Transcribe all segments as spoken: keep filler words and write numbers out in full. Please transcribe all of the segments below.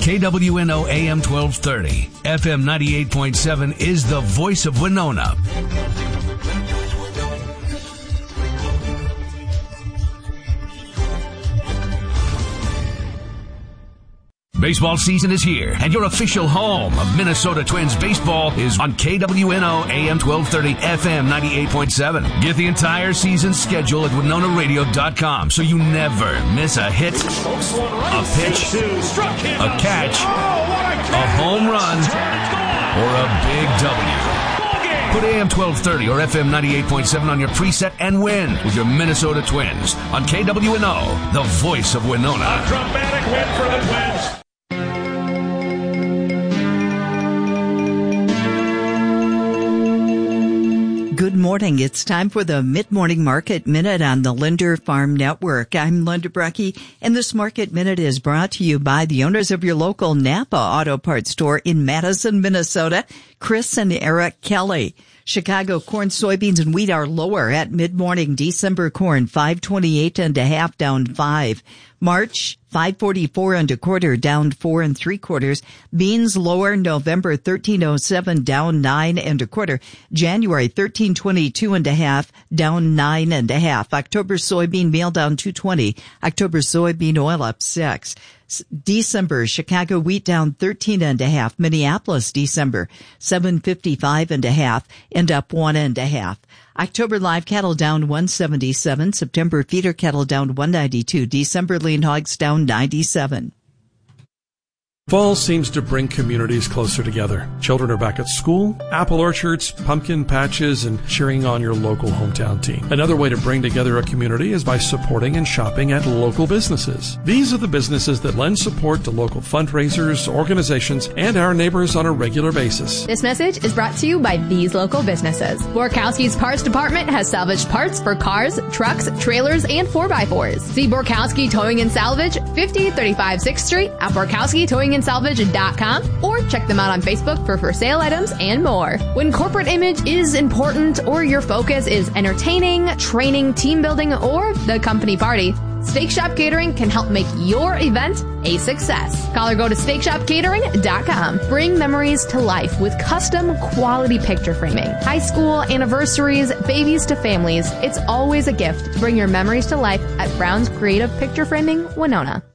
K W N O A M twelve thirty, F M ninety-eight point seven is the voice of Winona. Baseball season is here, and your official home of Minnesota Twins baseball is on K W N O A M twelve thirty, F M ninety-eight point seven. Get the entire season schedule at Winona Radio dot com so you never miss a hit, a pitch, a catch, a home run, or a big W. Put A M twelve thirty or F M ninety-eight point seven on your preset and win with your Minnesota Twins on K W N O, the voice of Winona. A dramatic win for the Twins. Good morning. It's time for the Mid-Morning Market Minute on the Linder Farm Network. I'm Linda Brecky, and this Market Minute is brought to you by the owners of your local Napa Auto Parts store in Madison, Minnesota, Chris and Eric Kelly. Chicago corn, soybeans, and wheat are lower at mid-morning. December corn, five twenty-eight and a half, down five. March, five forty-four and a quarter, down four and three quarters. Beans lower, November thirteen oh seven, down nine and a quarter. January thirteen twenty-two and a half, down nine and a half. October soybean meal down two twenty. October soybean oil up six. December, Chicago wheat down thirteen and a half. Minneapolis, December, seven fifty-five and a half, and up one and a half. October live cattle down one seventy-seven. September feeder cattle down one ninety-two. December lean hogs down ninety-seven. Fall seems to bring communities closer together. Children are back at school, apple orchards, pumpkin patches, and cheering on your local hometown team. Another way to bring together a community is by supporting and shopping at local businesses. These are the businesses that lend support to local fundraisers, organizations, and our neighbors on a regular basis. This message is brought to you by these local businesses. Borkowski's Parts Department has salvaged parts for cars, trucks, trailers, and four by fours. See Borkowski Towing and Salvage, fifty thirty-five sixth Street at Borkowski Towing and Salvage dot com, or check them out on Facebook for for sale items and more. When corporate image is important or your focus is entertaining, training, team building, or the company party, Steak Shop Catering can help make your event a success. Call or go to steak shop catering dot com. Bring memories to life with custom quality picture framing. High school, anniversaries, babies to families. It's always a gift to bring your memories to life at Brown's Creative Picture Framing, Winona.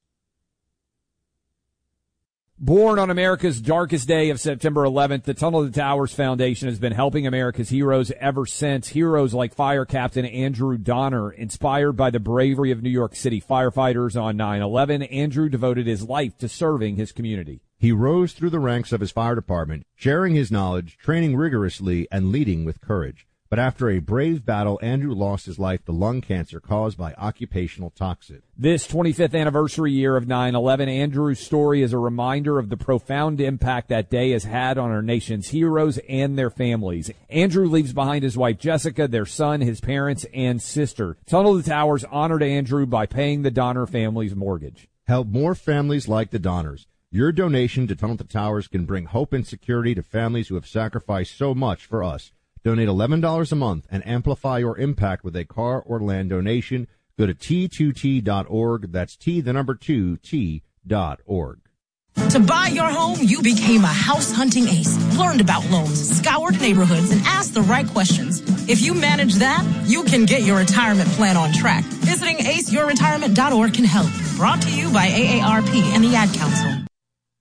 Born on America's darkest day of September eleventh, the Tunnel to Towers Foundation has been helping America's heroes ever since. Heroes like Fire Captain Andrew Donner, inspired by the bravery of New York City firefighters on nine eleven. Andrew devoted his life to serving his community. He rose through the ranks of his fire department, sharing his knowledge, training rigorously, and leading with courage. But after a brave battle, Andrew lost his life to lung cancer caused by occupational toxin. This twenty-fifth anniversary year of nine eleven, Andrew's story is a reminder of the profound impact that day has had on our nation's heroes and their families. Andrew leaves behind his wife Jessica, their son, his parents, and sister. Tunnel to Towers honored Andrew by paying the Donner family's mortgage. Help more families like the Donners. Your donation to Tunnel to Towers can bring hope and security to families who have sacrificed so much for us. Donate eleven dollars a month and amplify your impact with a car or land donation. Go to T two T dot org. That's T, the number two, T dot org. To buy your home, you became a house hunting ace, learned about loans, scoured neighborhoods, and asked the right questions. If you manage that, you can get your retirement plan on track. Visiting ace your retirement dot org can help. Brought to you by A A R P and the Ad Council.